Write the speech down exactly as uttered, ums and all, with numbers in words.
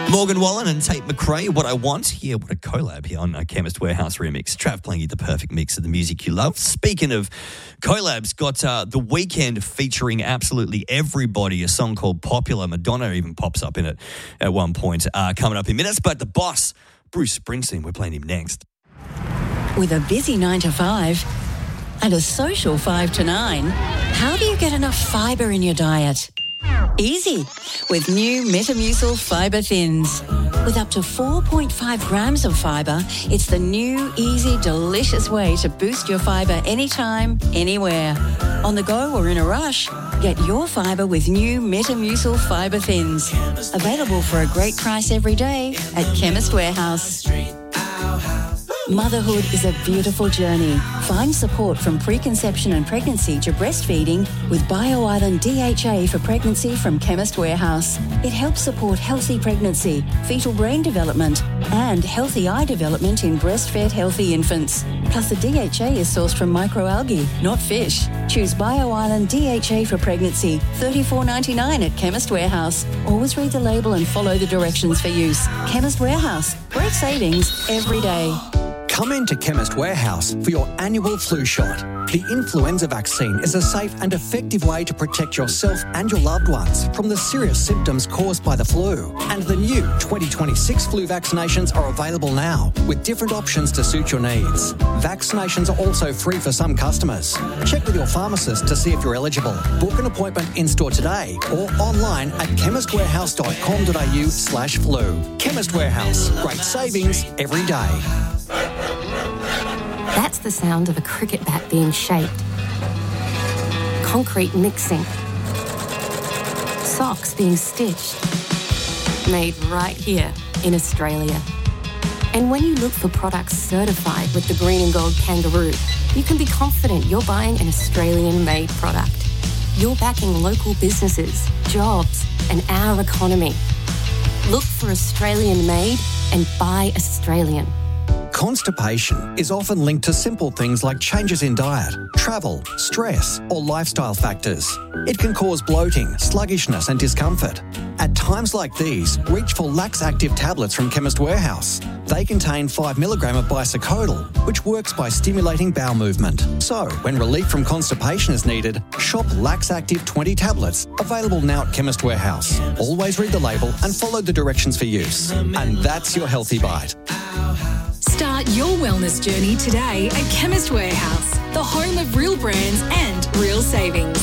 Morgan Wallen and Tate McRae, What I Want. Yeah, what a collab here on uh, Chemist Warehouse Remix. Trav playing you the perfect mix of the music you love. Speaking of collabs, got uh, The Weeknd featuring absolutely everybody, a song called Popular. Madonna even pops up in it at one point, uh, coming up in minutes. But the boss, Bruce Springsteen, we're playing him next. With a busy nine to five and a social five to nine, how do you get enough fibre in your diet? Easy, with new Metamucil Fibre Thins. With up to four point five grams of fibre, it's the new, easy, delicious way to boost your fibre anytime, anywhere. On the go or in a rush, get your fibre with new Metamucil Fibre Thins. Available for a great price every day at Chemist Warehouse. Motherhood is a beautiful journey. Find support from preconception and pregnancy to breastfeeding with BioIsland D H A for pregnancy from Chemist Warehouse. It helps support healthy pregnancy, fetal brain development, and healthy eye development in breastfed healthy infants. Plus, the D H A is sourced from microalgae, not fish. Choose BioIsland D H A for pregnancy, thirty-four ninety-nine at Chemist Warehouse. Always read the label and follow the directions for use. Chemist Warehouse. Great savings every day. Come into Chemist Warehouse for your annual flu shot. The influenza vaccine is a safe and effective way to protect yourself and your loved ones from the serious symptoms caused by the flu. And the new twenty twenty-six flu vaccinations are available now with different options to suit your needs. Vaccinations are also free for some customers. Check with your pharmacist to see if you're eligible. Book an appointment in-store today or online at chemist warehouse dot com dot a u slash flu. Chemist Warehouse. Great savings every day. That's the sound of a cricket bat being shaped. Concrete mixing. Socks being stitched. Made right here in Australia. And when you look for products certified with the green and gold kangaroo, you can be confident you're buying an Australian-made product. You're backing local businesses, jobs, and our economy. Look for Australian-made and buy Australian. Constipation is often linked to simple things like changes in diet, travel, stress, or lifestyle factors. It can cause bloating, sluggishness, and discomfort. At times like these, reach for Lax Active tablets from Chemist Warehouse. They contain five milligrams of bisocodyl, which works by stimulating bowel movement. So, when relief from constipation is needed, shop Lax Active twenty tablets, available now at Chemist Warehouse. Always read the label and follow the directions for use. And that's your Healthy Bite. Start your wellness journey today at Chemist Warehouse, the home of real brands and real savings.